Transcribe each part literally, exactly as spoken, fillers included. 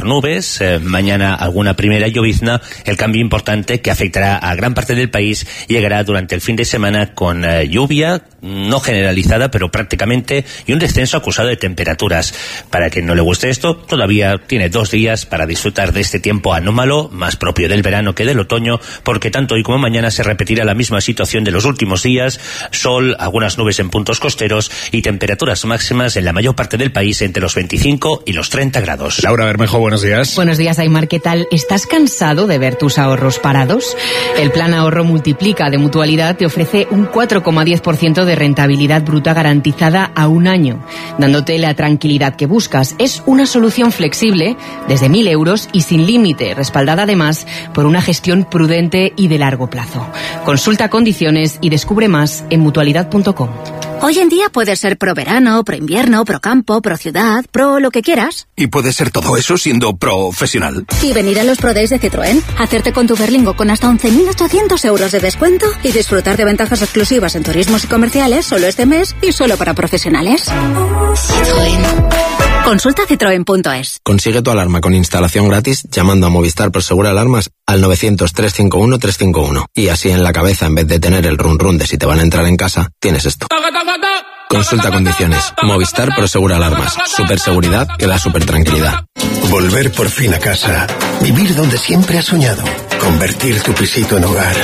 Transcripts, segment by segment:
haber nubes, eh, mañana alguna primera llovizna, el cambio importante que afectará a gran parte del país llegará durante el fin de semana con eh, lluvia, no generalizada, pero prácticamente, y un descenso acusado de temperaturas. Para quien no le guste esto, todavía tiene dos días para disfrutar de este tiempo anómalo, más propio del verano que del otoño, porque tanto hoy como mañana se repetirá la misma situación de los últimos días: sol, algunas nubes en puntos costeros y temperaturas máximas en la mayor parte del país entre los veinticinco y los treinta grados. Laura Bermejo, buenos días. Buenos días, Aymar, ¿qué tal? ¿Estás cansado de ver tus ahorros parados? El Plan Ahorro Multiplica de Mutualidad te ofrece un cuatro coma diez por ciento de rentabilidad bruta garantizada a un año, dándote la tranquilidad que buscas. Es una solución flexible desde mil euros y sin límite, respaldada además por una gestión prudente y de largo plazo. Consulta condiciones y descubre más en mutualidad punto com. Hoy en día puedes ser pro verano, pro invierno, pro campo, pro ciudad, pro lo que quieras. Y puedes ser todo eso siendo profesional. Y venir a los Pro Days de Citroën, hacerte con tu Berlingo con hasta once mil ochocientos euros de descuento y disfrutar de ventajas exclusivas en turismos y comerciales solo este mes y solo para profesionales. Citroën. Consulta citroen punto es. Consigue tu alarma con instalación gratis llamando a Movistar Prosegur Alarmas al novecientos, trescientos cincuenta y uno, trescientos cincuenta y uno. Y así en la cabeza, en vez de tener el run run de si te van a entrar en casa, tienes esto. Consulta condiciones. Movistar Prosegur Alarmas. Super seguridad que da super tranquilidad. Volver por fin a casa. Vivir donde siempre has soñado. Convertir tu pisito en hogar.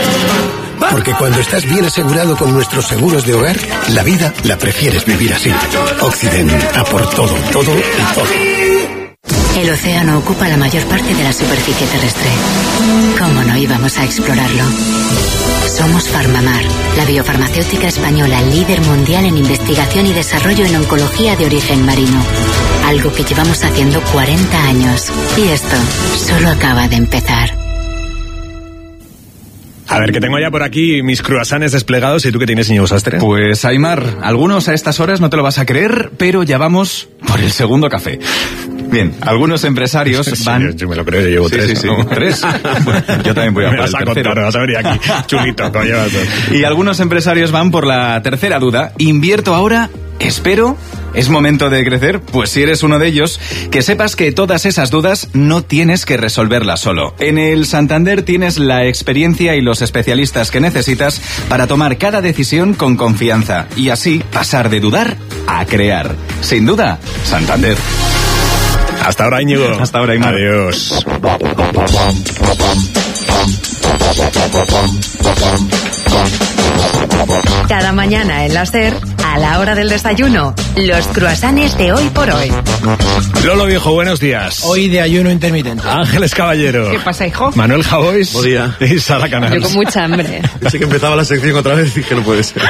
Porque cuando estás bien asegurado con nuestros seguros de hogar, la vida la prefieres vivir así. Occident, a por todo, todo y todo. El océano ocupa la mayor parte de la superficie terrestre. ¿Cómo no íbamos a explorarlo? Somos Farmamar, la biofarmacéutica española líder mundial en investigación y desarrollo en oncología de origen marino. Algo que llevamos haciendo cuarenta años. Y esto solo acaba de empezar. A ver, que tengo ya por aquí mis cruasanes desplegados. ¿Y tú qué tienes, Íñigo Sastre? Pues, Aymar, algunos a estas horas no te lo vas a creer, pero ya vamos por el segundo café. Bien, algunos empresarios sí, van... Yo, yo me lo creo, yo llevo sí, tres. Sí, sí, ¿no? ¿Tres? Bueno, yo también voy a por me vas el a tercero. contar, vas a venir aquí, chulito, coño. Y algunos empresarios van por la tercera duda. ¿Invierto ahora? ¿Espero? ¿Es momento de crecer? Pues si eres uno de ellos, que sepas que todas esas dudas no tienes que resolverlas solo. En el Santander tienes la experiencia y los especialistas que necesitas para tomar cada decisión con confianza y así pasar de dudar a crear. Sin duda, Santander. Hasta ahora, Íñigo. Hasta ahora, Aymar. Adiós. Cada mañana en la SER, a la hora del desayuno, los cruasanes de hoy por hoy. Lolo Viejo, buenos días. Hoy de ayuno intermitente. Ángeles Caballero. ¿Qué pasa, hijo? Manuel Javois. Buen día. Y Sara Canals. Yo con mucha hambre. Pensé que empezaba la sección otra vez y dije, no puede ser.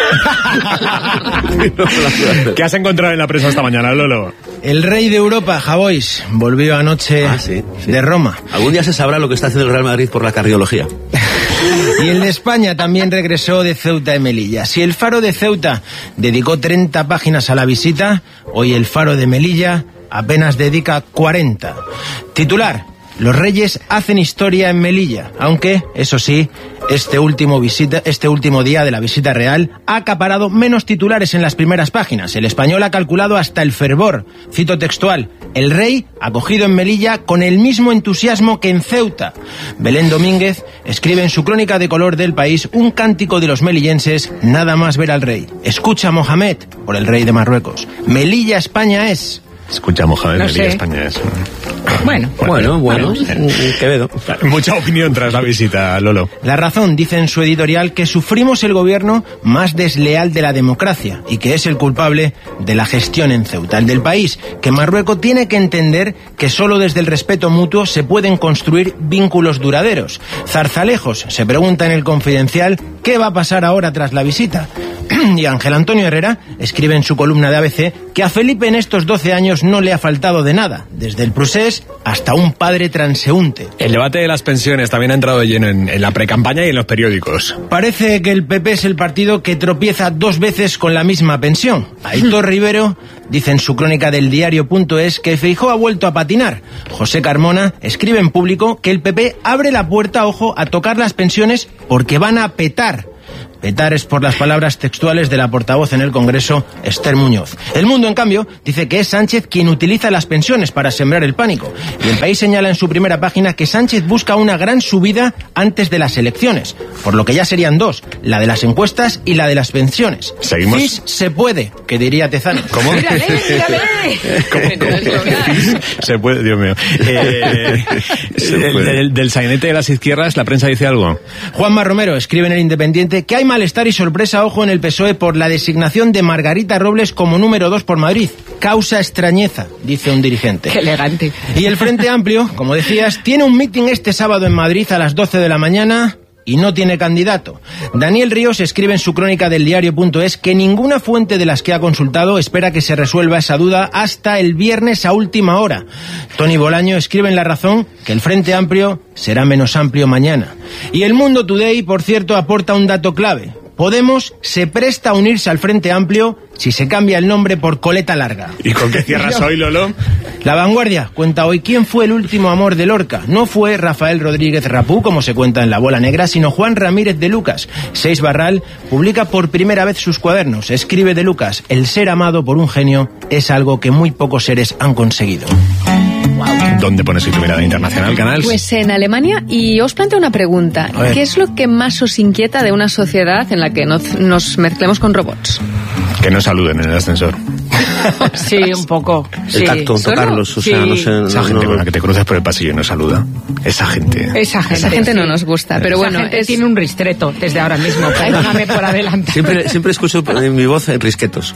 ¿Qué has encontrado en la prensa esta mañana, Lolo? El rey de Europa, Javois, volvió anoche ah, sí, sí. de Roma. Algún día se sabrá lo que está haciendo el Real Madrid por la cardiología. Y el de España también regresó de Ceuta y Melilla. Si el Faro de Ceuta dedicó treinta páginas a la visita, hoy el Faro de Melilla apenas dedica cuarenta. Titular: los reyes hacen historia en Melilla, aunque, eso sí, este último, visita, este último día de la visita real ha acaparado menos titulares en las primeras páginas. El Español ha calculado hasta el fervor. Cito textual: el rey acogido en Melilla con el mismo entusiasmo que en Ceuta. Belén Domínguez escribe en su crónica de color del País un cántico de los melillenses nada más ver al rey. Escucha, Mohamed, por el rey de Marruecos. Melilla, España es... Escucha, Mohamed, no Melilla, sé. España es... Bueno, bueno, bueno, Quevedo. Mucha opinión tras la visita, Lolo. La Razón dice en su editorial que sufrimos el gobierno más desleal de la democracia y que es el culpable de la gestión en Ceuta. El del País, que Marruecos tiene que entender que solo desde el respeto mutuo se pueden construir vínculos duraderos. Zarzalejos se pregunta en el Confidencial qué va a pasar ahora tras la visita. Y Ángel Antonio Herrera escribe en su columna de A B C que a Felipe en estos doce años no le ha faltado de nada, desde el procés hasta un padre transeúnte. El debate de las pensiones también ha entrado de lleno en, en la precampaña y en los periódicos. Parece que el P P es el partido que tropieza dos veces con la misma pensión. Aitor Rivero dice en su crónica del diario punto es que Feijóo ha vuelto a patinar. José Carmona escribe en Público que el P P abre la puerta, ojo, a tocar las pensiones porque van a petar. Petar es por las palabras textuales de la portavoz en el Congreso, Esther Muñoz. El Mundo, en cambio, dice que es Sánchez quien utiliza las pensiones para sembrar el pánico. Y El País señala en su primera página que Sánchez busca una gran subida antes de las elecciones, por lo que ya serían dos, la de las encuestas y la de las pensiones. ¿Seguimos? CIS se puede, que diría Tezanos. ¿Cómo? Mírale, mírale. ¿Cómo? ¿Cómo? Se puede, Dios mío. Eh, el, el, del sainete de las izquierdas, ¿la prensa dice algo? Juanma Romero escribe en El Independiente que hay malestar y sorpresa, ojo, en el P S O E por la designación de Margarita Robles como número dos por Madrid. Causa extrañeza, dice un dirigente. Qué elegante. Y el Frente Amplio, como decías, tiene un mitin este sábado en Madrid a las doce de la mañana... y no tiene candidato. Daniel Ríos escribe en su crónica del diario punto es que ninguna fuente de las que ha consultado espera que se resuelva esa duda hasta el viernes a última hora. Tony Bolaño escribe en La Razón que el Frente Amplio será menos amplio mañana. Y El Mundo Today, por cierto, aporta un dato clave. Podemos se presta a unirse al Frente Amplio si se cambia el nombre por Coleta Larga. ¿Y con qué cierras hoy, Lolo? La Vanguardia cuenta hoy quién fue el último amor de Lorca. No fue Rafael Rodríguez Rapú, como se cuenta en La Bola Negra, sino Juan Ramírez de Lucas. Seis Barral publica por primera vez sus cuadernos. Escribe de Lucas: el ser amado por un genio es algo que muy pocos seres han conseguido. ¿Dónde pones tu mirada internacional, Canals? Pues en Alemania, y os planteo una pregunta. ¿Qué es lo que más os inquieta de una sociedad en la que nos, nos mezclemos con robots? Que no saluden en el ascensor. Sí, un poco. El Sí. tacto, tocarlos, o Sí. sea, no sé... No, Esa gente no, con la que te cruzas por el pasillo y no saluda. Esa gente. Esa gente, Esa gente sí. no nos gusta, pero Esa bueno, gente es- tiene un ristreto desde ahora mismo. Perdóname por adelantar. Siempre, siempre escucho en mi voz en risquetos.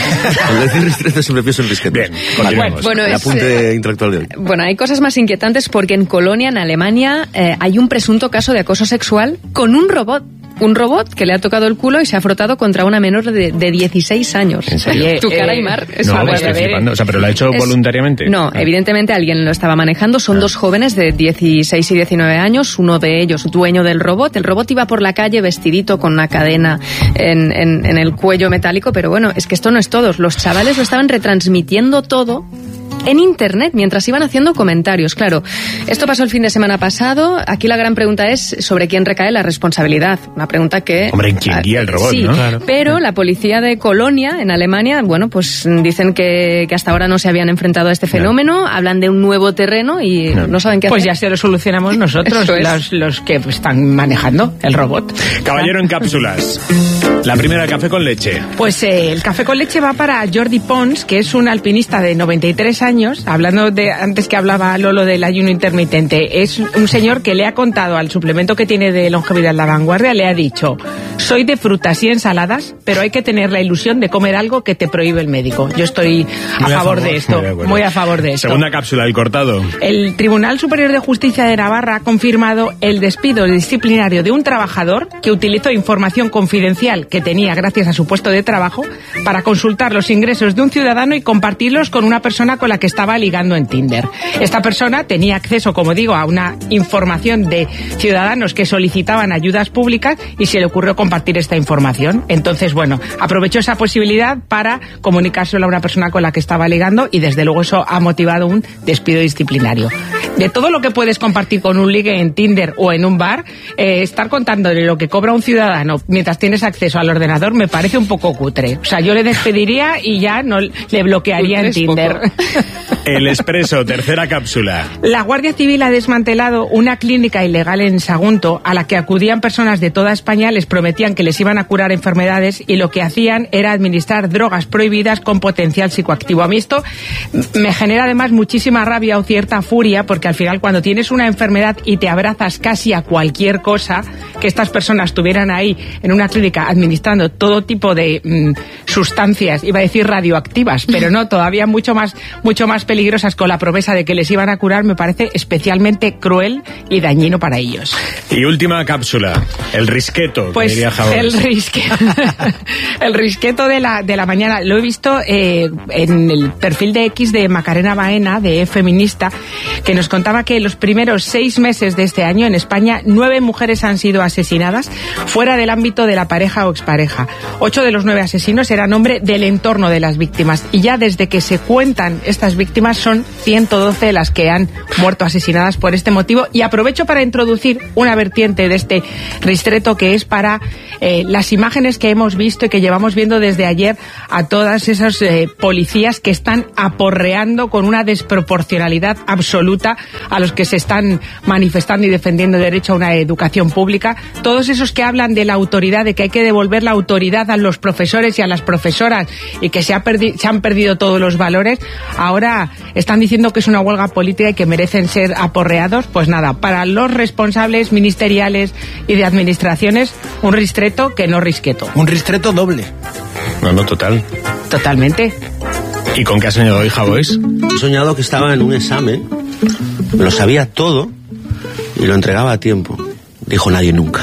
Al decir risquetos siempre pienso en risquetos. Bien, continuemos. Bueno, El es, apunte intelectual de hoy. Bueno, hay cosas más inquietantes porque en Colonia, en Alemania, eh, hay un presunto caso de acoso sexual con un robot. Un robot que le ha tocado el culo y se ha frotado contra una menor de, de dieciséis años. ¿En serio? Oye, tu cara, Eh, Aymar, es No, una me estoy barbaridad. flipando. O sea, pero lo ha hecho Es- voluntariamente. No, Ah. evidentemente alguien lo estaba manejando. Son dos jóvenes de dieciséis y diecinueve años, uno de ellos dueño del robot. El robot iba por la calle vestidito con una cadena en, en, en el cuello metálico, pero bueno, es que esto no es todo. Los chavales lo estaban retransmitiendo todo en internet mientras iban haciendo comentarios. Claro, esto pasó el fin de semana pasado. Aquí la gran pregunta es sobre quién recae la responsabilidad. Una pregunta que... Hombre, ¿en quién guía el robot, sí, no? Claro. pero la policía de Colonia, en Alemania, bueno, pues dicen que, que hasta ahora no se habían enfrentado a este fenómeno, hablan de un nuevo terreno y no, no saben qué Pues hacer. ya se lo solucionamos nosotros, Eso es. los, los que están manejando el robot. Caballero en cápsulas. La primera, café con leche. Pues eh, el café con leche va para Jordi Pons, que es un alpinista de noventa y tres años, hablando de antes que hablaba Lolo del ayuno intermitente. Es un señor que le ha contado al suplemento que tiene de longevidad La Vanguardia, le ha dicho: soy de frutas y ensaladas, pero hay que tener la ilusión de comer algo que te prohíbe el médico. Yo estoy a, Muy favor, de esto, muy de acuerdo. muy a favor de esto. Segunda cápsula, el cortado. El Tribunal Superior de Justicia de Navarra ha confirmado el despido disciplinario de un trabajador que utilizó información confidencial que tenía gracias a su puesto de trabajo para consultar los ingresos de un ciudadano y compartirlos con una persona con la que estaba ligando en Tinder. Esta persona tenía acceso, como digo, a una información de ciudadanos que solicitaban ayudas públicas y se le ocurrió compartir esta información. Entonces, bueno, aprovechó esa posibilidad para comunicárselo a una persona con la que estaba ligando y desde luego eso ha motivado un despido disciplinario. De todo lo que puedes compartir con un ligue en Tinder o en un bar, eh, estar contándole lo que cobra un ciudadano mientras tienes acceso al ordenador me parece un poco cutre. O sea, yo le despediría y ya no le bloquearía en Tinder. El Expreso, tercera cápsula. La Guardia Civil ha desmantelado una clínica ilegal en Sagunto a la que acudían personas de toda España, les prometían que les iban a curar enfermedades y lo que hacían era administrar drogas prohibidas con potencial psicoactivo. A mí esto me genera además muchísima rabia o cierta furia porque al final cuando tienes una enfermedad y te abrazas casi a cualquier cosa, que estas personas estuvieran ahí en una clínica administrando todo tipo de mmm, sustancias, iba a decir radioactivas, pero no, todavía mucho más, mucho más peligrosas con la promesa de que les iban a curar, me parece especialmente cruel y dañino para ellos. Y última cápsula, el risqueto. Pues que diría Jabón. el risqueto, el risqueto de la, de la mañana, lo he visto eh, en el perfil de X de Macarena Baena, de Feminista, que nos contaba que en los primeros seis meses de este año en España, nueve mujeres han sido asesinadas fuera del ámbito de la pareja o expareja. Ocho de los nueve asesinos eran hombre del entorno de las víctimas. Y ya desde que se cuentan estas víctimas son ciento doce las que han muerto asesinadas por este motivo. Y aprovecho para introducir una vertiente de este ristreto que es para eh, las imágenes que hemos visto y que llevamos viendo desde ayer a todas esas eh, policías que están aporreando con una desproporcionalidad absoluta a los que se están manifestando y defendiendo el derecho a una educación pública. Todos esos que hablan de la autoridad, de que hay que devolver la autoridad a los profesores y a las profesoras y que se, ha perdi- se han perdido todos los valores, ahora están diciendo que es una huelga política y que merecen ser aporreados. Pues nada, para los responsables ministeriales y de administraciones, un ristreto que no risqueto. Un ristreto doble. No, no, total. Totalmente. ¿Y con qué has soñado hoy, Javois? He soñado que estaba en un examen, me lo sabía todo y lo entregaba a tiempo. Dijo nadie nunca.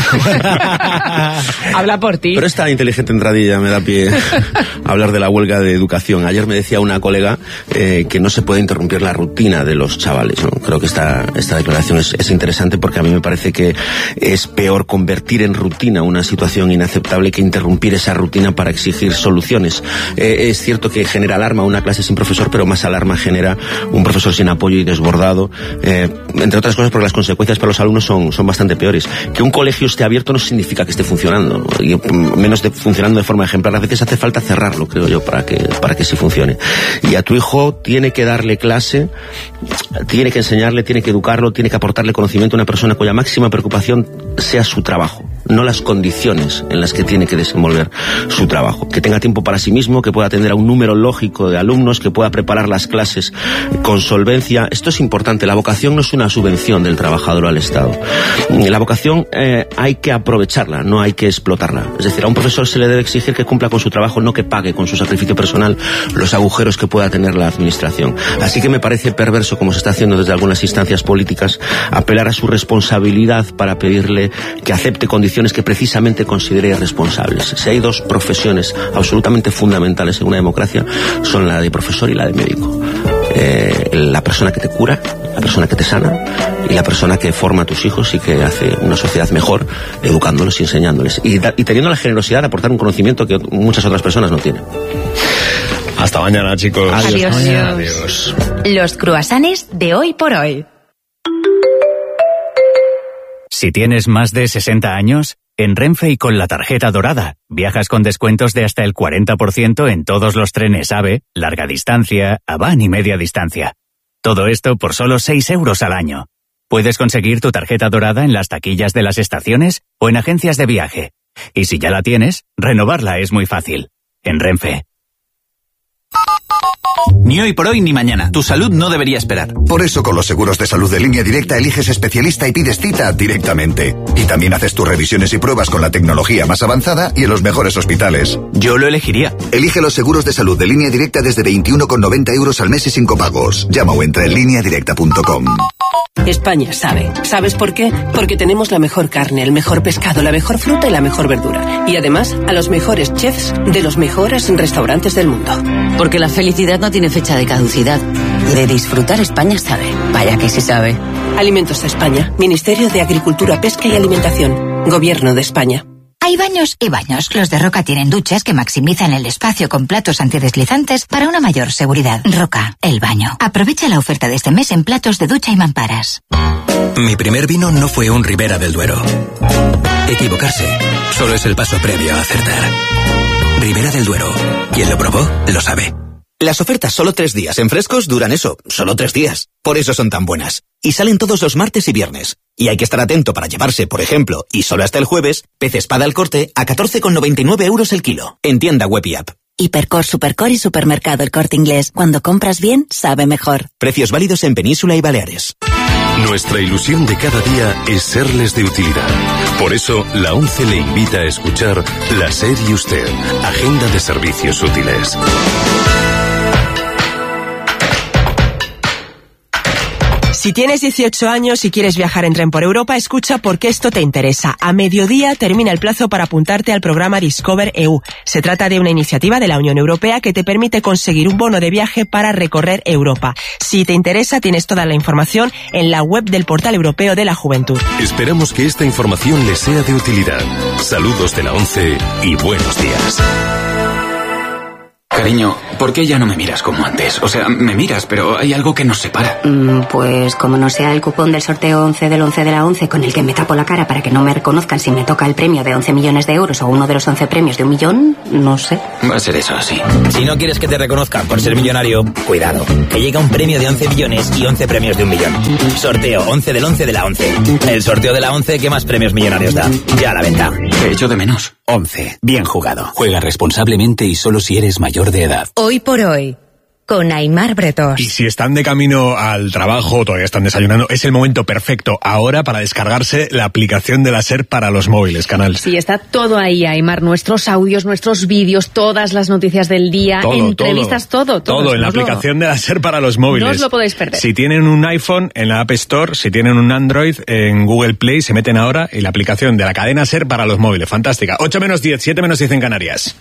Habla por ti. Pero esta inteligente entradilla me da pie a hablar de la huelga de educación. Ayer me decía una colega eh, que no se puede interrumpir la rutina de los chavales, ¿no? Creo que esta, esta declaración es, es interesante porque a mí me parece que es peor convertir en rutina una situación inaceptable que interrumpir esa rutina para exigir soluciones. Eh, es cierto que genera alarma una clase sin profesor, pero más alarma genera un profesor sin apoyo y desbordado, eh, entre otras cosas porque las consecuencias para los alumnos son, son bastante peores. Que un colegio esté abierto no significa que esté funcionando, y menos de, funcionando de forma ejemplar. A veces hace falta cerrarlo, creo yo, para que, para que sí funcione. Y a tu hijo tiene que darle clase, tiene que enseñarle, tiene que educarlo, tiene que aportarle conocimiento a una persona cuya máxima preocupación sea su trabajo, no las condiciones en las que tiene que desenvolver su trabajo. Que tenga tiempo para sí mismo, que pueda atender a un número lógico de alumnos, que pueda preparar las clases con solvencia. Esto es importante. La vocación no es una subvención del trabajador al Estado. La vocación eh, hay que aprovecharla, no hay que explotarla. Es decir, a un profesor se le debe exigir que cumpla con su trabajo, no que pague con su sacrificio personal los agujeros que pueda tener la administración. Así que me parece perverso, como se está haciendo desde algunas instancias políticas, apelar a su responsabilidad para pedirle que acepte condiciones que precisamente considere responsables. Si hay dos profesiones absolutamente fundamentales en una democracia, son la de profesor y la de médico. Eh, la persona que te cura, la persona que te sana y la persona que forma a tus hijos y que hace una sociedad mejor educándolos y enseñándoles y, da, y teniendo la generosidad de aportar un conocimiento que muchas otras personas no tienen. Hasta mañana, chicos. Adiós. Adiós. Adiós. Los cruasanes de hoy por hoy. Si tienes más de sesenta años, en Renfe y con la tarjeta dorada, viajas con descuentos de hasta el cuarenta por ciento en todos los trenes AVE, larga distancia, Avan y media distancia. Todo esto por solo seis euros al año. Puedes conseguir tu tarjeta dorada en las taquillas de las estaciones o en agencias de viaje. Y si ya la tienes, renovarla es muy fácil. En Renfe. Ni hoy por hoy ni mañana. Tu salud no debería esperar. Por eso con los seguros de salud de Línea Directa eliges especialista y pides cita directamente. Y también haces tus revisiones y pruebas con la tecnología más avanzada y en los mejores hospitales. Yo lo elegiría. Elige los seguros de salud de Línea Directa desde veintiuno con noventa euros al mes y sin copagos. Llama o entra en línea directa punto com. España sabe. ¿Sabes por qué? Porque tenemos la mejor carne, el mejor pescado, la mejor fruta y la mejor verdura. Y además, a los mejores chefs de los mejores restaurantes del mundo. Porque la felicidad no tiene fecha de caducidad. De disfrutar España sabe. Vaya que sí sabe. Alimentos de España. Ministerio de Agricultura, Pesca y Alimentación. Gobierno de España. Hay baños y baños. Los de Roca tienen duchas que maximizan el espacio con platos antideslizantes para una mayor seguridad. Roca, el baño. Aprovecha la oferta de este mes en platos de ducha y mamparas. Mi primer vino no fue un Ribera del Duero. Equivocarse solo es el paso previo a acertar. Ribera del Duero. Quien lo probó, lo sabe. Las ofertas solo tres días en Frescos duran eso, solo tres días. Por eso son tan buenas. Y salen todos los martes y viernes. Y hay que estar atento para llevarse, por ejemplo, y solo hasta el jueves, pez espada al corte a catorce con noventa y nueve euros el kilo. En tienda web y app. Hipercor, Supercor y Supermercado El Corte Inglés. Cuando compras bien, sabe mejor. Precios válidos en Península y Baleares. Nuestra ilusión de cada día es serles de utilidad. Por eso, la ONCE le invita a escuchar La SER y Usted, Agenda de Servicios Útiles. Si tienes dieciocho años y quieres viajar en tren por Europa, escucha porque esto te interesa. A mediodía termina el plazo para apuntarte al programa Discover E U. Se trata de una iniciativa de la Unión Europea que te permite conseguir un bono de viaje para recorrer Europa. Si te interesa, tienes toda la información en la web del Portal Europeo de la Juventud. Esperamos que esta información les sea de utilidad. Saludos de la ONCE y buenos días. Cariño, ¿por qué ya no me miras como antes? O sea, me miras, pero hay algo que nos separa. Mm, pues como no sea el cupón del sorteo once del once de la once con el que me tapo la cara para que no me reconozcan si me toca el premio de once millones de euros o uno de los once premios de un millón, no sé. Va a ser eso, sí. Si no quieres que te reconozcan por ser millonario, cuidado, que llega un premio de once millones y once premios de un millón. Sorteo once del once de la once. El sorteo de la once que más premios millonarios da. Ya a la venta. Te echo de menos. once. Bien jugado. Juega responsablemente y solo si eres mayor de edad. Hoy por hoy, con Aimar Bretos. Y si están de camino al trabajo o todavía están desayunando, es el momento perfecto ahora para descargarse la aplicación de la SER para los móviles, Canal. Sí, está todo ahí, Aimar. Nuestros audios, nuestros vídeos, todas las noticias del día, todo, entrevistas, todo. Todo, todo en la aplicación lo... de la SER para los móviles. No os lo podéis perder. Si tienen un iPhone, en la App Store, si tienen un Android, en Google Play, se meten ahora en la aplicación de la cadena SER para los móviles. Fantástica. ocho menos diez, siete menos diez en Canarias.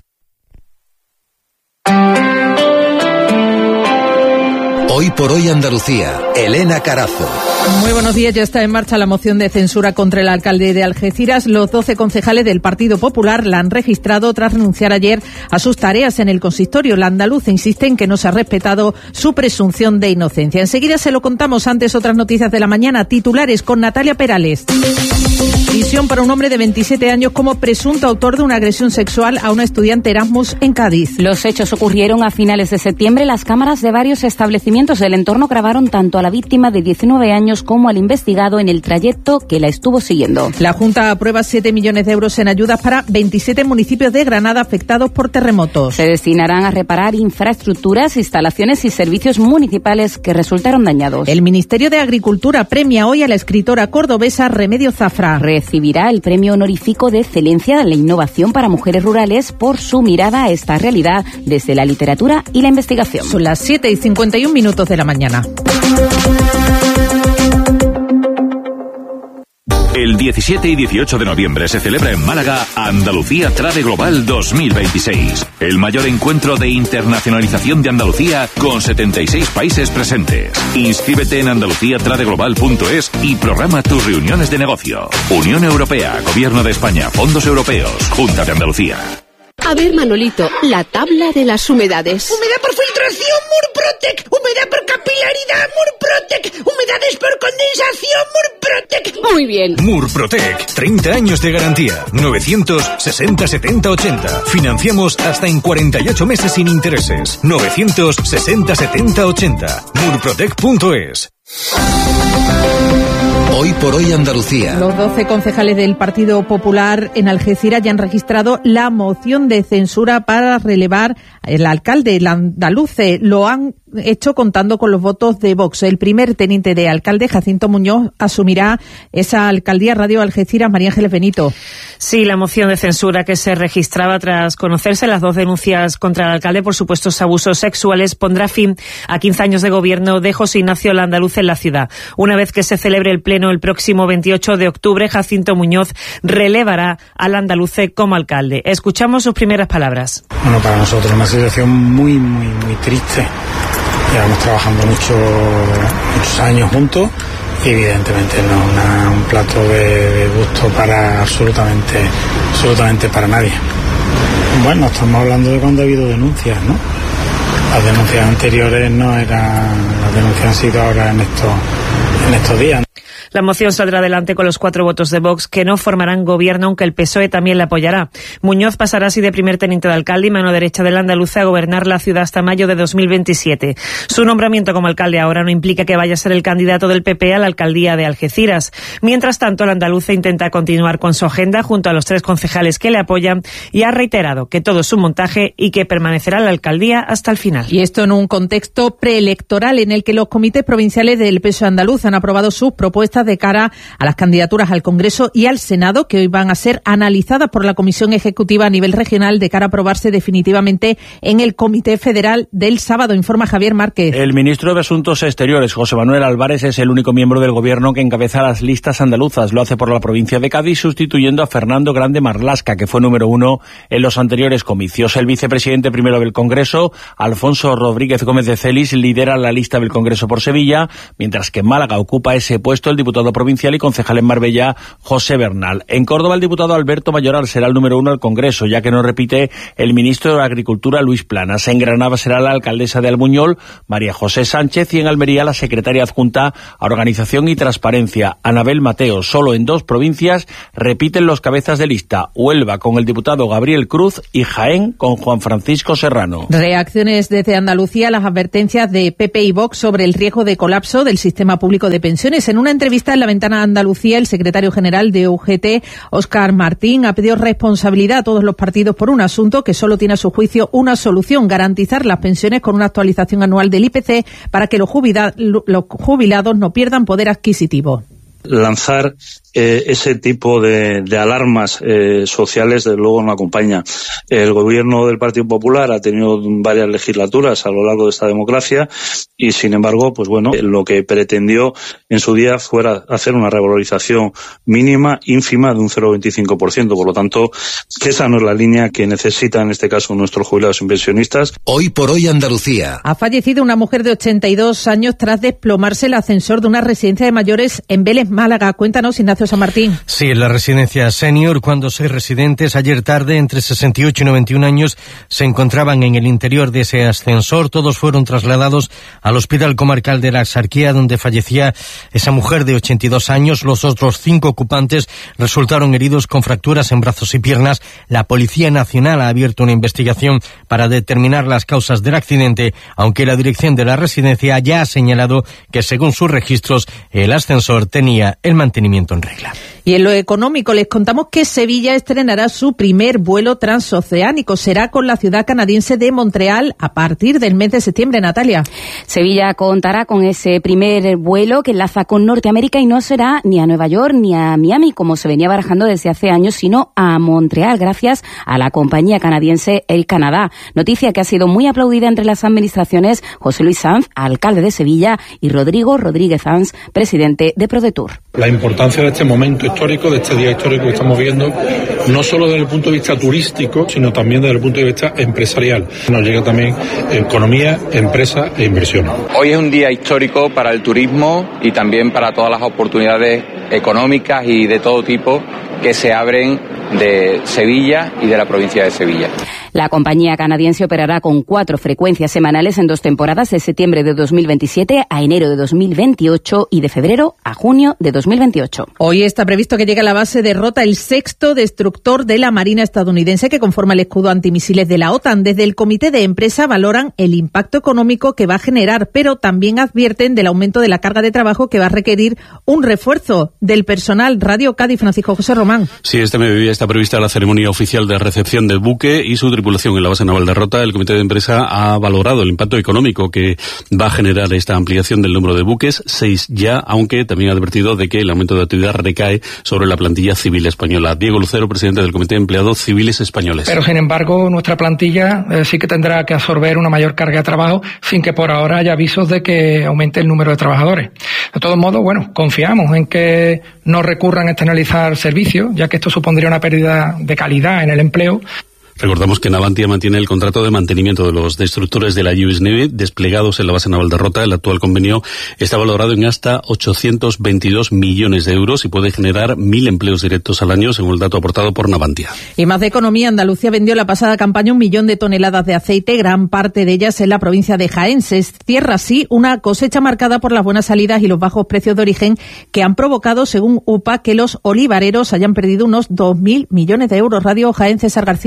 Hoy por hoy Andalucía, Elena Carazo. Muy buenos días, ya está en marcha la moción de censura contra el alcalde de Algeciras. Los doce concejales del Partido Popular la han registrado tras renunciar ayer a sus tareas en el consistorio. La andaluza insiste en que no se ha respetado su presunción de inocencia. Enseguida se lo contamos. Antes, otras noticias de la mañana, titulares con Natalia Perales. Prisión para un hombre de veintisiete años como presunto autor de una agresión sexual a una estudiante Erasmus en Cádiz. Los hechos ocurrieron a finales de septiembre. Las cámaras de varios establecimientos del entorno grabaron tanto a la víctima de diecinueve años como al investigado en el trayecto que la estuvo siguiendo. La Junta aprueba siete millones de euros en ayudas para veintisiete municipios de Granada afectados por terremotos. Se destinarán a reparar infraestructuras, instalaciones y servicios municipales que resultaron dañados. El Ministerio de Agricultura premia hoy a la escritora cordobesa Remedios Zafra. Recibirá el premio honorífico de excelencia de la innovación para mujeres rurales por su mirada a esta realidad desde la literatura y la investigación. Son las siete y cincuenta y un minutos de la mañana. El diecisiete y dieciocho de noviembre se celebra en Málaga Andalucía Trade Global dos mil veintiséis, el mayor encuentro de internacionalización de Andalucía con setenta y seis países presentes. Inscríbete en andalucía trade global punto es y programa tus reuniones de negocio. Unión Europea, Gobierno de España, Fondos Europeos, Junta de Andalucía. A ver, Manolito, la tabla de las humedades. Humedad por filtración, Murprotec. Humedad por capilaridad, Murprotec. Humedades por condensación, Murprotec. Muy bien. Murprotec, treinta años de garantía. novecientos sesenta setenta ochenta. Financiamos hasta en cuarenta y ocho meses sin intereses. novecientos sesenta setenta ochenta. murprotec punto es. Hoy por hoy Andalucía. Los doce concejales del Partido Popular en Algeciras ya han registrado la moción de censura para relevar al alcalde, el andaluce. Lo han hecho contando con los votos de Vox. El primer teniente de alcalde, Jacinto Muñoz, asumirá esa alcaldía. Radio Algeciras, María Ángeles Benito. Sí, la moción de censura que se registraba tras conocerse las dos denuncias contra el alcalde por supuestos abusos sexuales pondrá fin a quince años de gobierno de José Ignacio Landaluz en la ciudad. Una vez que se celebre el pleno el próximo veintiocho de octubre, Jacinto Muñoz relevará al andaluce como alcalde. Escuchamos sus primeras palabras. Bueno, para nosotros una situación muy, muy, muy triste. Llevamos trabajando mucho, muchos años juntos y evidentemente no es una, un plato de, de gusto para absolutamente, absolutamente para nadie. Bueno, estamos hablando de cuando ha habido denuncias, ¿no? Las denuncias anteriores no eran, las denuncias han sido ahora en estos, en estos días. La moción saldrá adelante con los cuatro votos de Vox, que no formarán gobierno, aunque el P S O E también la apoyará. Muñoz pasará así de primer teniente de alcalde y mano derecha del andaluce a gobernar la ciudad hasta mayo de dos mil veintisiete. Su nombramiento como alcalde ahora no implica que vaya a ser el candidato del P P a la alcaldía de Algeciras. Mientras tanto, el andaluce intenta continuar con su agenda junto a los tres concejales que le apoyan y ha reiterado que todo es un montaje y que permanecerá en la alcaldía hasta el final. Y esto en un contexto preelectoral en el que los comités provinciales del P S O E andaluz han aprobado sus propuestas propuestas de cara a las candidaturas al Congreso y al Senado, que hoy van a ser analizadas por la Comisión Ejecutiva a nivel regional de cara a aprobarse definitivamente en el Comité Federal del sábado, informa Javier Márquez. El ministro de Asuntos Exteriores, José Manuel Álvarez, es el único miembro del gobierno que encabeza las listas andaluzas. Lo hace por la provincia de Cádiz, sustituyendo a Fernando Grande Marlasca, que fue número uno en los anteriores comicios. El vicepresidente primero del Congreso, Alfonso Rodríguez Gómez de Celis, lidera la lista del Congreso por Sevilla, mientras que en Málaga ocupa ese puesto el diputado provincial y concejal en Marbella, José Bernal. En Córdoba, el diputado Alberto Mayoral será el número uno al Congreso, ya que no repite el ministro de Agricultura, Luis Planas. En Granada será la alcaldesa de Albuñol, María José Sánchez, y en Almería la secretaria adjunta a Organización y Transparencia, Anabel Mateo. Solo en dos provincias repiten los cabezas de lista, Huelva con el diputado Gabriel Cruz y Jaén con Juan Francisco Serrano. Reacciones desde Andalucía a las advertencias de P P y Vox sobre el riesgo de colapso del sistema público de pensiones. En una entrevista en La Ventana de Andalucía, el secretario general de U G T, Óscar Martín, ha pedido responsabilidad a todos los partidos por un asunto que solo tiene a su juicio una solución: garantizar las pensiones con una actualización anual del I P C para que los jubilados, los jubilados no pierdan poder adquisitivo. Lanzar eh, ese tipo de, de alarmas eh, sociales, desde luego no acompaña. El gobierno del Partido Popular ha tenido varias legislaturas a lo largo de esta democracia y, sin embargo, pues bueno, lo que pretendió en su día fuera hacer una revalorización mínima, ínfima, de un cero coma veinticinco por ciento. Por lo tanto, que esa no es la línea que necesitan, en este caso, nuestros jubilados y pensionistas. Hoy por hoy, Andalucía. Ha fallecido una mujer de ochenta y dos años tras desplomarse el ascensor de una residencia de mayores en Vélez, Málaga. Cuéntanos, Ignacio San Martín. Sí, en la residencia senior, cuando seis residentes ayer tarde, entre sesenta y ocho y noventa y un años, se encontraban en el interior de ese ascensor. Todos fueron trasladados al Hospital Comarcal de la Axarquía, donde fallecía esa mujer de ochenta y dos años. Los otros cinco ocupantes resultaron heridos con fracturas en brazos y piernas. La Policía Nacional ha abierto una investigación para determinar las causas del accidente, aunque la dirección de la residencia ya ha señalado que, según sus registros, el ascensor tenía el mantenimiento en regla. Y en lo económico les contamos que Sevilla estrenará su primer vuelo transoceánico. Será con la ciudad canadiense de Montreal a partir del mes de septiembre, Natalia. Sevilla contará con ese primer vuelo que enlaza con Norteamérica y no será ni a Nueva York ni a Miami, como se venía barajando desde hace años, sino a Montreal, gracias a la compañía canadiense Air Canada. Noticia que ha sido muy aplaudida entre las administraciones. José Luis Sanz, alcalde de Sevilla, y Rodrigo Rodríguez Sanz, presidente de ProDetour. La importancia de este momento histórico, de este día histórico que estamos viendo, no solo desde el punto de vista turístico, sino también desde el punto de vista empresarial. Nos llega también economía, empresa e inversión. Hoy es un día histórico para el turismo y también para todas las oportunidades económicas y de todo tipo que se abren de Sevilla y de la provincia de Sevilla. La compañía canadiense operará con cuatro frecuencias semanales en dos temporadas, de septiembre de dos mil veintisiete a enero de dos mil veintiocho y de febrero a junio de dos mil veintiocho. Hoy está previsto que llegue a la base de Rota el sexto destructor de la Marina estadounidense que conforma el escudo antimisiles de la OTAN. Desde el comité de empresa valoran el impacto económico que va a generar, pero también advierten del aumento de la carga de trabajo que va a requerir un refuerzo del personal. Radio Cádiz, Francisco José Román. Sí, este mediodía está prevista la ceremonia oficial de recepción del buque y su tripulación en la base naval de Rota. El comité de empresa ha valorado el impacto económico que va a generar esta ampliación del número de buques, seis ya, aunque también ha advertido de que el aumento de actividad recae sobre la plantilla civil española. Diego Lucero, presidente del Comité de Empleados Civiles Españoles. Pero, sin embargo, nuestra plantilla eh, sí que tendrá que absorber una mayor carga de trabajo sin que por ahora haya avisos de que aumente el número de trabajadores. De todos modos, bueno, confiamos en que no recurran a externalizar servicios, ya que esto supondría una pérdida de calidad en el empleo. Recordamos que Navantia mantiene el contrato de mantenimiento de los destructores de la U S Navy desplegados en la base naval de Rota. El actual convenio está valorado en hasta ochocientos veintidós millones de euros y puede generar mil empleos directos al año, según el dato aportado por Navantia. Y más de economía, Andalucía vendió la pasada campaña un millón de toneladas de aceite, gran parte de ellas en la provincia de Jaén. Se cierra así una cosecha marcada por las buenas salidas y los bajos precios de origen que han provocado, según U P A, que los olivareros hayan perdido unos dos mil millones de euros. Radio Jaén, César García.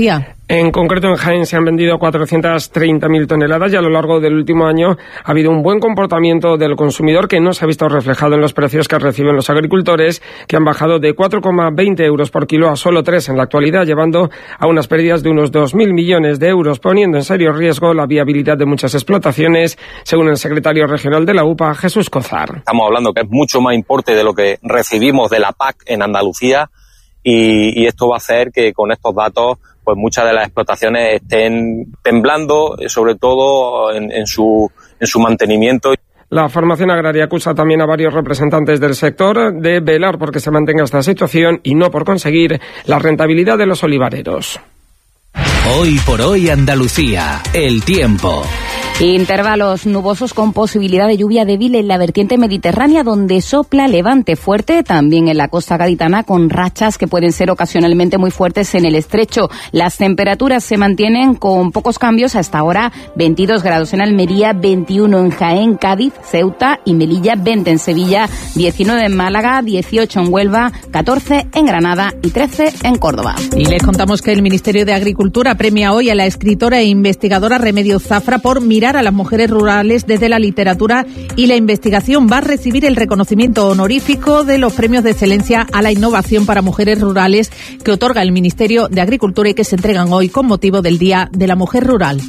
En concreto, en Jaén se han vendido cuatrocientas treinta mil toneladas y a lo largo del último año ha habido un buen comportamiento del consumidor que no se ha visto reflejado en los precios que reciben los agricultores, que han bajado de cuatro coma veinte euros por kilo a solo tres en la actualidad, llevando a unas pérdidas de unos dos mil millones de euros, poniendo en serio riesgo la viabilidad de muchas explotaciones, según el secretario regional de la U P A, Jesús Cozar. Estamos hablando que es mucho más importe de lo que recibimos de la P A C en Andalucía y, y esto va a hacer que con estos datos pues muchas de las explotaciones estén temblando, sobre todo en, en, su, en su mantenimiento. La formación agraria acusa también a varios representantes del sector de velar porque se mantenga esta situación y no por conseguir la rentabilidad de los olivareros. Hoy por hoy Andalucía, el tiempo. Intervalos nubosos con posibilidad de lluvia débil en la vertiente mediterránea, donde sopla levante fuerte, también en la costa gaditana, con rachas que pueden ser ocasionalmente muy fuertes en el estrecho. Las temperaturas se mantienen con pocos cambios hasta ahora: veintidós grados en Almería, veintiuno en Jaén, Cádiz, Ceuta y Melilla, veinte en Sevilla, diecinueve en Málaga, dieciocho en Huelva, catorce en Granada y trece en Córdoba. Y les contamos que el Ministerio de Agricultura premia hoy a la escritora e investigadora Remedios Zafra por mirar a las mujeres rurales desde la literatura y la investigación. Va a recibir el reconocimiento honorífico de los premios de excelencia a la innovación para mujeres rurales que otorga el Ministerio de Agricultura y que se entregan hoy con motivo del Día de la Mujer Rural.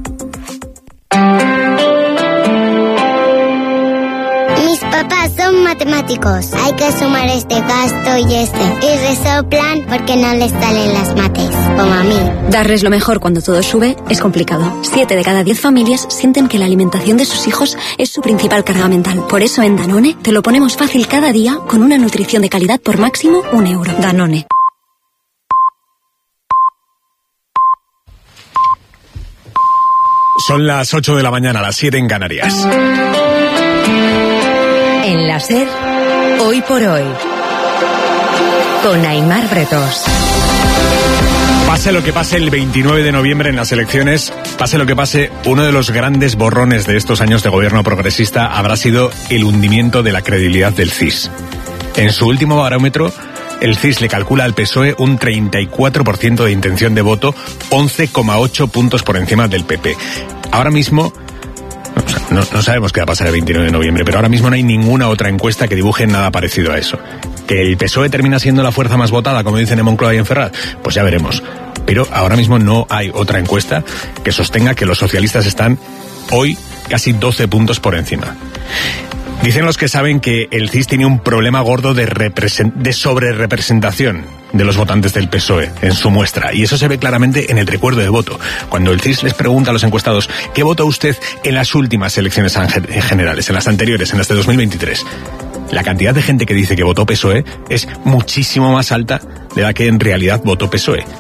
Mis papás son matemáticos. Hay que sumar este gasto y este. Y resoplan porque no les salen las mates, como a mí. Darles lo mejor cuando todo sube es complicado. Siete de cada diez familias sienten que la alimentación de sus hijos es su principal carga mental. Por eso en Danone te lo ponemos fácil cada día con una nutrición de calidad por máximo un euro. Danone. Son las ocho de la mañana, las siete en Canarias. En la SER, hoy por hoy, con Aimar Bretos. Pase lo que pase el veintinueve de noviembre en las elecciones, pase lo que pase, uno de los grandes borrones de estos años de gobierno progresista habrá sido el hundimiento de la credibilidad del C I S. En su último barómetro, el C I S le calcula al P S O E un treinta y cuatro por ciento de intención de voto, once coma ocho puntos por encima del P P. Ahora mismo... O sea, no, no sabemos qué va a pasar el veintinueve de noviembre, pero ahora mismo no hay ninguna otra encuesta que dibuje nada parecido a eso. ¿Que el P S O E termina siendo la fuerza más votada, como dicen en Moncloa y en Ferraz? Pues ya veremos. Pero ahora mismo no hay otra encuesta que sostenga que los socialistas están hoy casi doce puntos por encima. Dicen los que saben que el C I S tiene un problema gordo de, represent- de sobrerepresentación de los votantes del P S O E en su muestra, y eso se ve claramente en el recuerdo de voto. Cuando el C I S les pregunta a los encuestados ¿qué votó usted en las últimas elecciones generales, en las anteriores, en las de dos mil veintitrés? La cantidad de gente que dice que votó P S O E es muchísimo más alta de la que en realidad votó P S O E.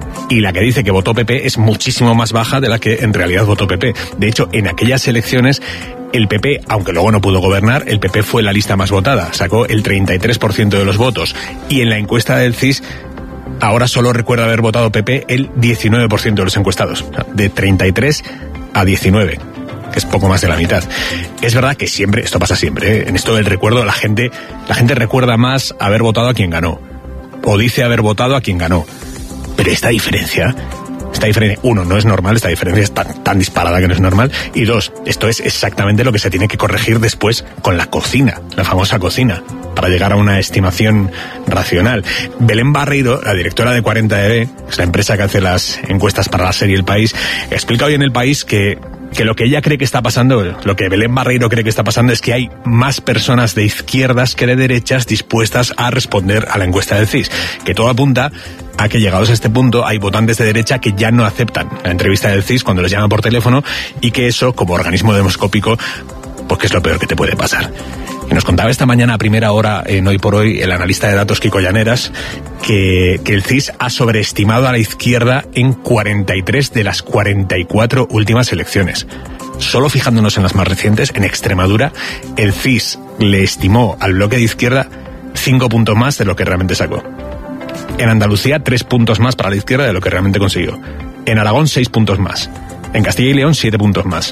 Y la que dice que votó P P es muchísimo más baja de la que en realidad votó P P. De hecho, en aquellas elecciones, el P P, aunque luego no pudo gobernar, el P P fue la lista más votada, sacó el treinta y tres por ciento de los votos. Y en la encuesta del C I S, ahora solo recuerda haber votado P P el diecinueve por ciento de los encuestados. De treinta y tres a diecinueve, que es poco más de la mitad. Es verdad que siempre, esto pasa siempre, ¿eh? En esto del recuerdo, la gente, la gente recuerda más haber votado a quien ganó. O dice haber votado a quien ganó. Pero esta diferencia, esta diferencia, uno, no es normal, esta diferencia es tan, tan disparada que no es normal, y dos, esto es exactamente lo que se tiene que corregir después con la cocina, la famosa cocina, para llegar a una estimación racional. Belén Barreiro, la directora de cuarenta E B, es la empresa que hace las encuestas para la serie El País, explica hoy en El País que que lo que ella cree que está pasando, lo que Belén Barreiro cree que está pasando es que hay más personas de izquierdas que de derechas dispuestas a responder a la encuesta del C I S, que todo apunta a que llegados a este punto hay votantes de derecha que ya no aceptan la entrevista del C I S cuando les llaman por teléfono, y que eso, como organismo demoscópico, pues que es lo peor que te puede pasar. Y nos contaba esta mañana a primera hora en Hoy por Hoy el analista de datos Kiko Llaneras que, que el C I S ha sobreestimado a la izquierda en cuarenta y tres de las cuarenta y cuatro últimas elecciones. Solo fijándonos en las más recientes, en Extremadura, el C I S le estimó al bloque de izquierda cinco puntos más de lo que realmente sacó. En Andalucía, tres puntos más para la izquierda de lo que realmente consiguió. En Aragón, seis puntos más. En Castilla y León, siete puntos más.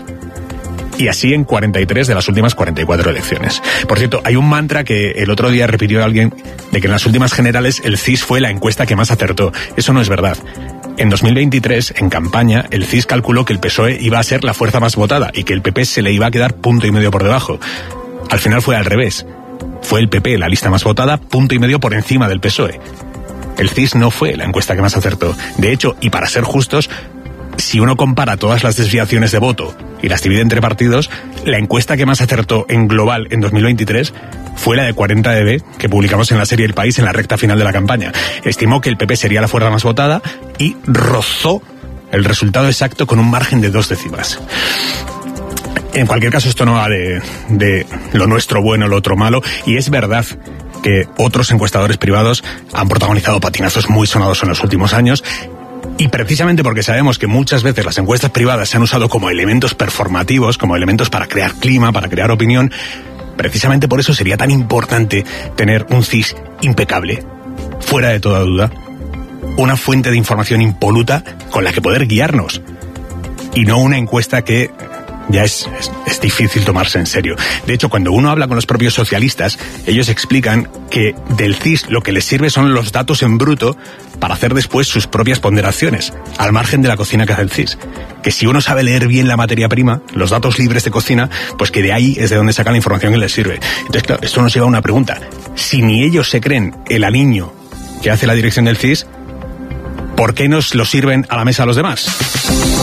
Y así en cuarenta y tres de las últimas cuarenta y cuatro elecciones. Por cierto, hay un mantra que el otro día repitió alguien de que en las últimas generales el C I S fue la encuesta que más acertó. Eso no es verdad. En dos mil veintitrés, en campaña, el C I S calculó que el P S O E iba a ser la fuerza más votada y que el P P se le iba a quedar punto y medio por debajo. Al final fue al revés. Fue el P P la lista más votada, punto y medio por encima del P S O E. El C I S no fue la encuesta que más acertó. De hecho, y para ser justos, si uno compara todas las desviaciones de voto y las divide entre partidos, la encuesta que más acertó en global en dos mil veintitrés fue la de cuarenta D B, que publicamos en la serie El País en la recta final de la campaña. Estimó que el P P sería la fuerza más votada y rozó el resultado exacto con un margen de dos décimas. En cualquier caso, esto no va de, de lo nuestro bueno, lo otro malo, y es verdad que otros encuestadores privados han protagonizado patinazos muy sonados en los últimos años. Y precisamente porque sabemos que muchas veces las encuestas privadas se han usado como elementos performativos, como elementos para crear clima, para crear opinión, precisamente por eso sería tan importante tener un C I S impecable, fuera de toda duda, una fuente de información impoluta con la que poder guiarnos, y no una encuesta que ya es, es, es difícil tomarse en serio. De hecho, cuando uno habla con los propios socialistas, ellos explican que del C I S lo que les sirve son los datos en bruto para hacer después sus propias ponderaciones, al margen de la cocina que hace el C I S. Que si uno sabe leer bien la materia prima, los datos libres de cocina, pues que de ahí es de donde sacan la información que les sirve. Entonces, claro, esto nos lleva a una pregunta. Si ni ellos se creen el aliño que hace la dirección del C I S, ¿por qué nos lo sirven a la mesa a los demás?